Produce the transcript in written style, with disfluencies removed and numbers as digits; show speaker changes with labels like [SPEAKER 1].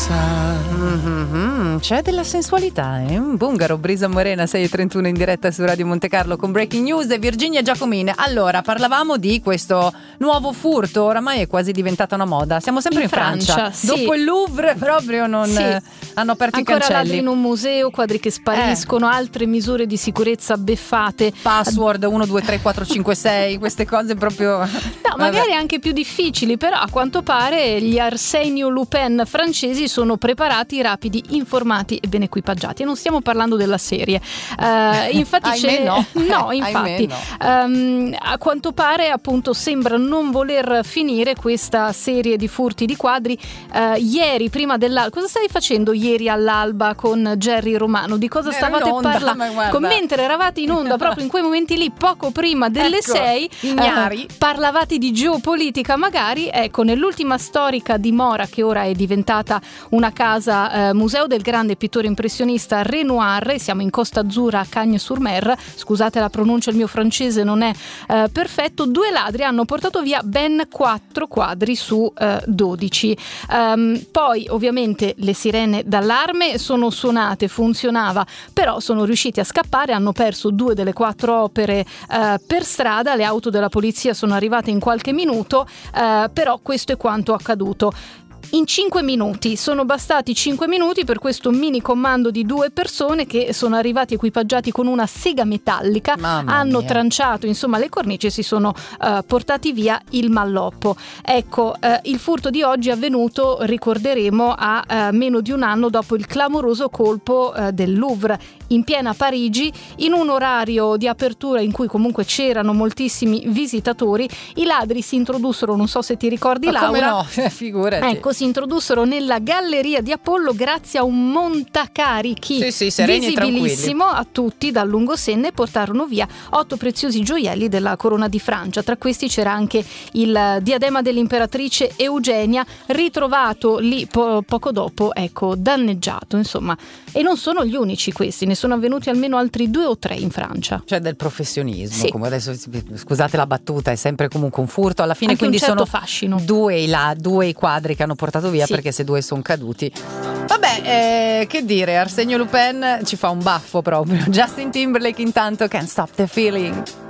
[SPEAKER 1] C'è della sensualità, Bungaro, Brisa Morena, 6:31 in diretta su Radio Monte Carlo con Breaking News e Virginia Giacomini. Allora, parlavamo di questo nuovo furto, oramai è quasi diventata una moda. Siamo sempre in Francia.
[SPEAKER 2] Sì.
[SPEAKER 1] Dopo il Louvre proprio non hanno aperto
[SPEAKER 2] ancora
[SPEAKER 1] i cancelli.
[SPEAKER 2] Ladri in un museo, quadri che spariscono, altre misure di sicurezza beffate.
[SPEAKER 1] Password 1, 2, 3, 4, 5, 6, queste cose proprio.
[SPEAKER 2] No, magari anche più difficili, però a quanto pare gli Arsenio Lupin francesi sono preparati, rapidi, informati e ben equipaggiati. E non stiamo parlando della serie. Infatti c'è
[SPEAKER 1] no.
[SPEAKER 2] No, infatti a quanto pare appunto sembra non voler finire questa serie di furti di quadri. Ieri prima dell'alba, cosa stavi facendo ieri all'alba con Jerry Romano? Di cosa stavate parlando? Mentre eravate in onda proprio in quei momenti lì, poco prima delle 6,
[SPEAKER 1] ignari,
[SPEAKER 2] parlavate di geopolitica magari. Ecco, nell'ultima storica dimora che ora è diventata una casa museo del grande pittore impressionista Renoir, siamo in Costa Azzurra a Cagnes-sur-Mer, scusate la pronuncia, il mio francese non è perfetto. 2 ladri hanno portato via ben 4 quadri su 12. Poi ovviamente le sirene d'allarme sono suonate, funzionava, però sono riusciti a scappare, hanno perso 2 delle 4 opere per strada. Le auto della polizia sono arrivate in qualche minuto, però questo è quanto accaduto. In 5 minuti, sono bastati 5 minuti per questo mini comando di 2 persone che sono arrivati equipaggiati con una sega metallica, hanno tranciato insomma le cornici e si sono portati via il malloppo. Ecco, il furto di oggi è avvenuto, ricorderemo, a meno di un anno dopo il clamoroso colpo del Louvre in piena Parigi, in un orario di apertura in cui comunque c'erano moltissimi visitatori. I ladri si introdussero, non so se ti ricordi, Laura.
[SPEAKER 1] Come no, figurati.
[SPEAKER 2] Ecco, si introdussero nella galleria di Apollo grazie a un montacarichi visibilissimo a tutti dal Lungosenne, e portarono via 8 preziosi gioielli della corona di Francia. Tra questi c'era anche il diadema dell'imperatrice Eugenia, ritrovato lì poco dopo, ecco, danneggiato, insomma. E non sono gli unici questi, ne sono avvenuti almeno altri 2 o 3 in Francia.
[SPEAKER 1] C'è del professionismo,
[SPEAKER 2] sì.
[SPEAKER 1] Come adesso, scusate la battuta, è sempre comunque un furto alla fine,
[SPEAKER 2] anche
[SPEAKER 1] quindi
[SPEAKER 2] un certo
[SPEAKER 1] sono
[SPEAKER 2] fascino.
[SPEAKER 1] 2 i quadri che hanno portato via,
[SPEAKER 2] sì.
[SPEAKER 1] Perché se 2 sono caduti. Vabbè, che dire, Arsenio Lupin ci fa un baffo proprio. Justin Timberlake intanto, Can't Stop the Feeling.